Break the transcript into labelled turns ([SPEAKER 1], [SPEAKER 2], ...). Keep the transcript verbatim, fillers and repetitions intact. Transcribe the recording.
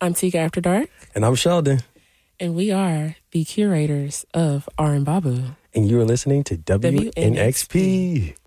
[SPEAKER 1] I'm Tika After Dark.
[SPEAKER 2] And I'm Sheldon.
[SPEAKER 1] And we are the curators of R and Babu.
[SPEAKER 2] And you are listening to W N X P.